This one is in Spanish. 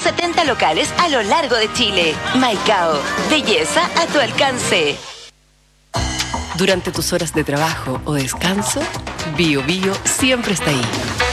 70 locales a lo largo de Chile. Maicao, belleza a tu alcance. Durante tus horas de trabajo o descanso, Bio Bio siempre está ahí.